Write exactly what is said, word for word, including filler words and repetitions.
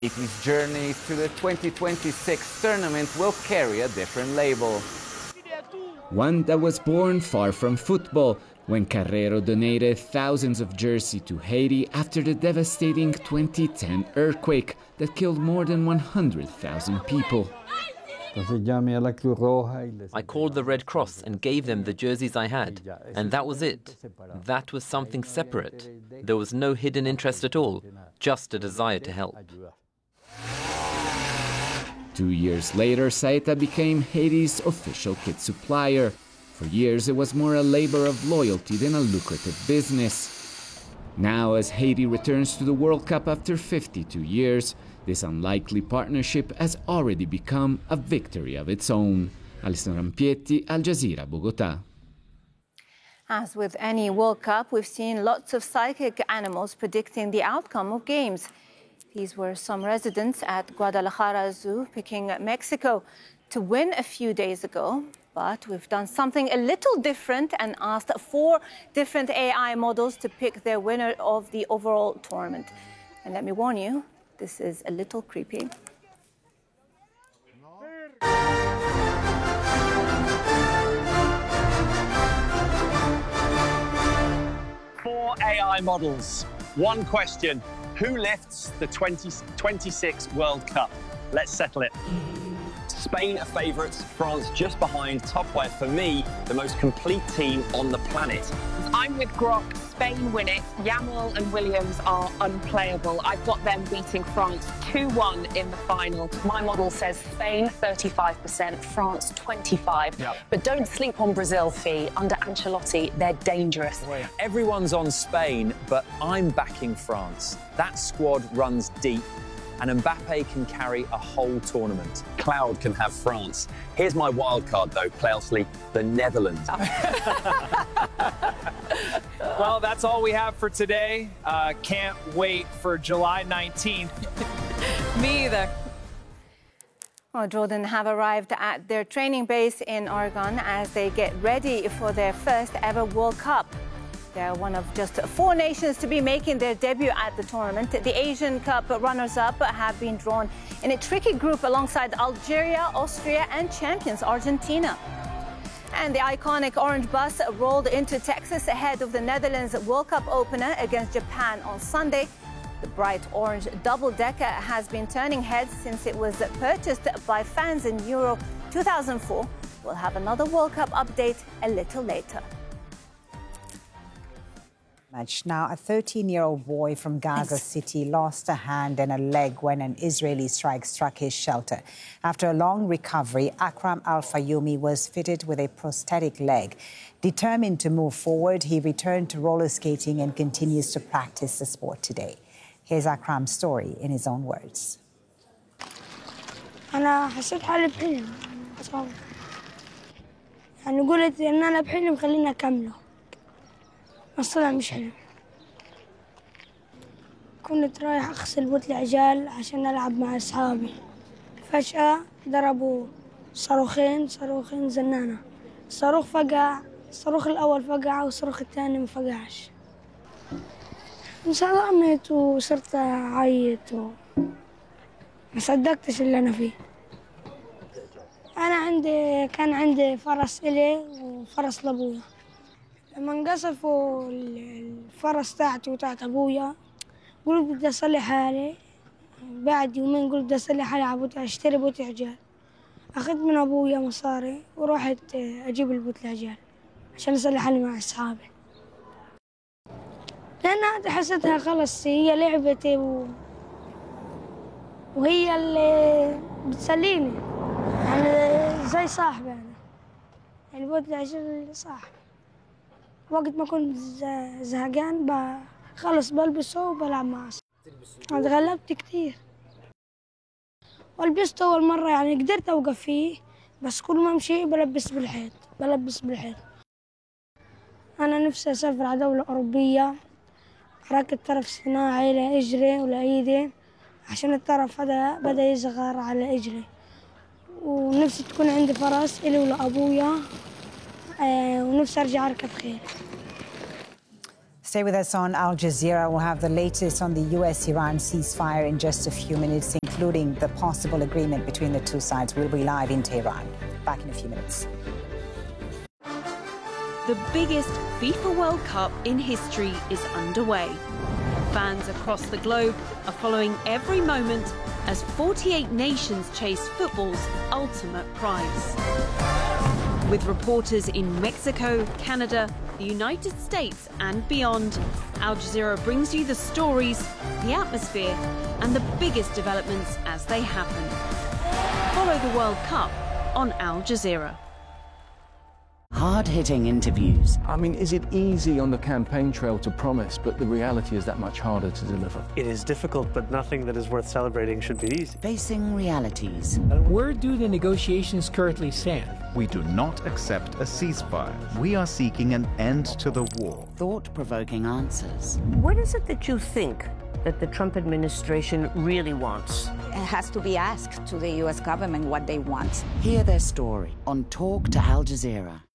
Haiti's journey to the twenty twenty-six tournament will carry a different label. One that was born far from football, when Carrero donated thousands of jerseys to Haiti after the devastating twenty ten earthquake that killed more than one hundred thousand people. I called the Red Cross and gave them the jerseys I had, and that was it. That was something separate. There was no hidden interest at all, just a desire to help. Two years later, Saeta became Haiti's official kit supplier. For years, it was more a labor of loyalty than a lucrative business. Now, as Haiti returns to the World Cup after fifty-two years, this unlikely partnership has already become a victory of its own. Alison Rampietti, Al Jazeera, Bogotá. As with any World Cup, we've seen lots of psychic animals predicting the outcome of games. These were some residents at Guadalajara Zoo picking Mexico to win a few days ago. But we've done something a little different and asked four different A I models to pick their winner of the overall tournament. And let me warn you, this is a little creepy. Four A I models. One question. Who lifts the twenty twenty-six World Cup? Let's settle it. Spain are favourites, France just behind. Top wire for me, the most complete team on the planet. I'm with Grok. Spain win it. Yamal and Williams are unplayable. I've got them beating France two one in the final. My model says Spain thirty-five percent, France twenty-five. Yep. But don't sleep on Brazil, Fee. Under Ancelotti, they're dangerous. Everyone's on Spain, but I'm backing France. That squad runs deep, and Mbappe can carry a whole tournament. Cloud can have France. Here's my wild card, though, Cleosley, the Netherlands. Well, that's all we have for today. Uh, can't wait for July nineteenth. Me either. Well, Jordan have arrived at their training base in Oregon as they get ready for their first ever World Cup. They're one of just four nations to be making their debut at the tournament. The Asian Cup runners-up have been drawn in a tricky group alongside Algeria, Austria, and champions Argentina. And the iconic orange bus rolled into Texas ahead of the Netherlands World Cup opener against Japan on Sunday. The bright orange double-decker has been turning heads since it was purchased by fans in Euro two thousand four. We'll have another World Cup update a little later. Now, a thirteen-year-old boy from Gaza City lost a hand and a leg when an Israeli strike struck his shelter. After a long recovery, Akram Al-Fayoumi was fitted with a prosthetic leg. Determined to move forward, he returned to roller skating and continues to practice the sport today. Here's Akram's story in his own words. أنا حسيت حالي بحلم أصلاً يعني قلت إن أنا بحلم خليني أكمله بس طلع مش حلم كنت رايح أغسل بوت العجال عشان ألعب مع أصحابي فجأة ضربوا صاروخين صاروخين زنانة الصاروخ فقع الصاروخ الأول فقع والصاروخ الثاني ما فقعش انصدمت وصرت أعيط و... ما صدقتش اللي أنا فيه أنا عندي كان عندي فرس إلي وفرس لأبويا لما انقصفوا الفرس تاعتي وتاعت أبويا قلت بدي أصلح حالي بعد يومين قلت بدي أصلح حالي على بوت أشتري بوت عجال أخذت من أبويا مصاري ورحت أجيب البوت العجال عشان أصلح حالي مع أصحابي لأن حسيتها خلص هي لعبتي و... وهي اللي بتسليني يعني زي صاحبي أنا يعني بوت العجال صاحبي وقت ما كنت زهقان خلص بلبسه وبلعب معه اتغلبت كتير ولبسته أول مرة يعني قدرت أوقف فيه بس كل ما أمشي بلبس بالحيط بلبس بالحيط أنا نفسي أسافر على دولة أوروبية أركب طرف صناعي لإجري ولإيدي عشان الطرف هذا بدأ يصغر على إجري ونفسي تكون عندي فرس إلي ولأبويا ونفسي أرجع أركب خيل. Stay with us on Al Jazeera. We'll have the latest on the U S Iran ceasefire in just a few minutes, including the possible agreement between the two sides. We'll be live in Tehran. Back in a few minutes. The biggest FIFA World Cup in history is underway. Fans across the globe are following every moment as forty-eight nations chase football's ultimate prize. With reporters in Mexico, Canada, the United States and beyond, Al Jazeera brings you the stories, the atmosphere and the biggest developments as they happen. Follow the World Cup on Al Jazeera. Hard-hitting interviews. I mean, is it easy on the campaign trail to promise, but the reality is that much harder to deliver? It is difficult, but nothing that is worth celebrating should be easy. Facing realities. Where do the negotiations currently stand? We do not accept a ceasefire. We are seeking an end to the war. Thought-provoking answers. What is it that you think that the Trump administration really wants? It has to be asked to the U S government what they want. Hear their story on Talk to Al Jazeera.